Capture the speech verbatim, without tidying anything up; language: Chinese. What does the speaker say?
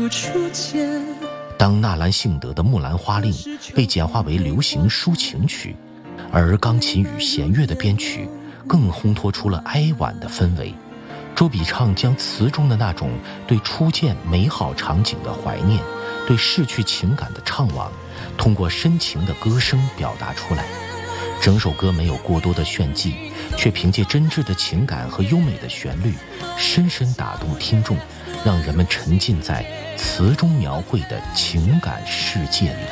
如初见。 当纳兰性德的《木兰花令》被简化为流行抒情曲，而钢琴与弦乐的编曲更烘托出了哀婉的氛围。周笔畅将词中的那种对初见美好场景的怀念，对逝去情感的怅惘，通过深情的歌声表达出来。整首歌没有过多的炫技，却凭借真挚的情感和优美的旋律，深深打动听众，让人们沉浸在词中描绘的情感世界里。